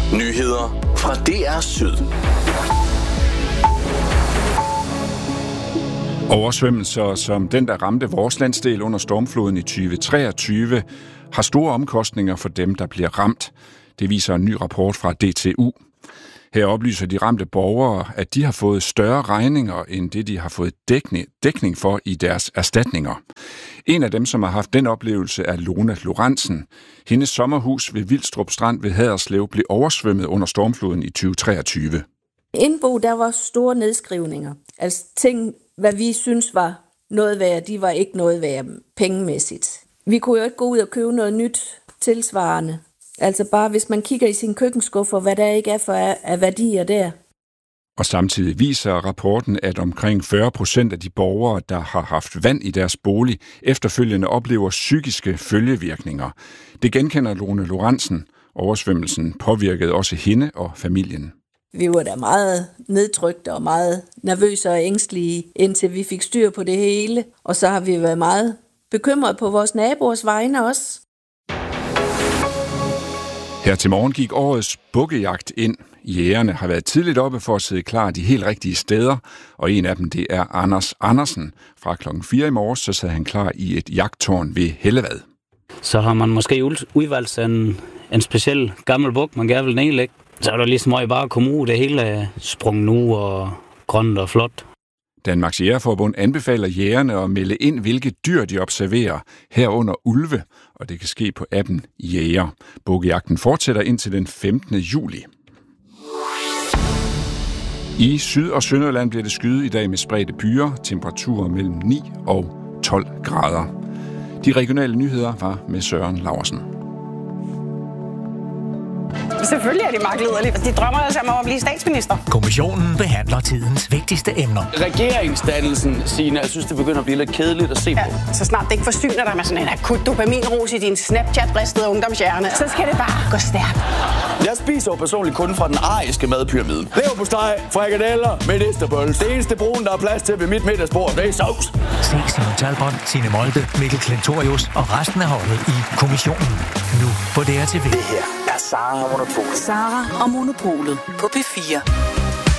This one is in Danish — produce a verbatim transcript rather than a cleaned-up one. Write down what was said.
Nyheder fra D R Syd. Oversvømmelser som den, der ramte vores landsdel under stormfloden i tyve treogtyve, har store omkostninger for dem, der bliver ramt. Det viser en ny rapport fra D T U. Her oplyser de ramte borgere, at de har fået større regninger, end det de har fået dækning, dækning for i deres erstatninger. En af dem, som har haft den oplevelse, er Lone Lorentzen. Hendes sommerhus ved Vildstrup Strand ved Haderslev blev oversvømmet under stormfloden i tyve treogtyve. Indbo, der var store nedskrivninger. Altså ting, hvad vi synes var noget værd, de var ikke noget værd pengemæssigt. Vi kunne jo ikke gå ud og købe noget nyt tilsvarende. Altså bare hvis man kigger i sin køkkenskuffer, hvad der ikke er for af værdier der. Og samtidig viser rapporten, at omkring fyrre procent af de borgere, der har haft vand i deres bolig, efterfølgende oplever psykiske følgevirkninger. Det genkender Lone Lorentzen. Oversvømmelsen påvirkede også hende og familien. Vi var da meget nedtrykte og meget nervøse og ængstelige, indtil vi fik styr på det hele. Og så har vi været meget bekymrede på vores naboers vegne også. Her til morgen gik årets bukkejagt ind. Jægerne har været tidligt oppe for at sidde klar de helt rigtige steder, og en af dem det er Anders Andersen. Fra klokken fire i morges så sad han klar i et jagttårn ved Hellevad. Så har man måske udvalgt en, en speciel gammel buk, man gerne vil nedlægge. Så er der ligesom at bare komme ud, det hele sprung nu og grønt og flot. Danmarks Jægerforbund anbefaler jægerne at melde ind, hvilke dyr de observerer, herunder ulve, og det kan ske på appen Jæger. Bukkejagten fortsætter indtil den femtende juli. I Syd- og Sønderjylland bliver det skyet i dag med spredte byer, temperaturer mellem ni og tolv grader. De regionale nyheder var med Søren Laursen. Selvfølgelig er de magtliderlige. De drømmer altså om at blive statsminister. Kommissionen behandler tidens vigtigste emner. Regeringsdannelsen, Signe, jeg synes, det begynder at blive lidt kedeligt at se på. Ja, så snart det ikke forsyner dig med sådan en akut dopaminrus i din Snapchat-bristede ungdomshjerne, så skal det bare gå stærkt. Jeg spiser jo personligt kun fra den ariske madpyramide. Leverpostej, frikadeller, medisterbøl. Det eneste brun, der er plads til ved mit middagsbord, det er sovs. Se Simon Talbot, Signe Molde, Mikkel Klentorius og resten af holdet i Kommissionen. Nu på D R T V. Det her er Sara og Monopolet. Sara og Monopolet på P fire.